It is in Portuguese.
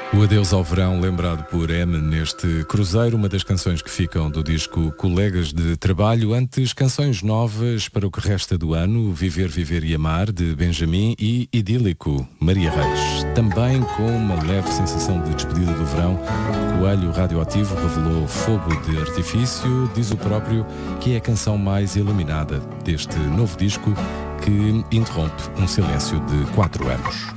O Adeus ao Verão, lembrado por M neste cruzeiro, uma das canções que ficam do disco Colegas de Trabalho. Antes, canções novas para o que resta do ano: Viver, Viver e Amar, de Benjamin, e Idílico, Maria Reis. Também com uma leve sensação de despedida do verão, Coelho Radioativo revelou Fogo de Artifício. Diz o próprio que é a canção mais iluminada deste novo disco, que interrompe um silêncio de 4 anos.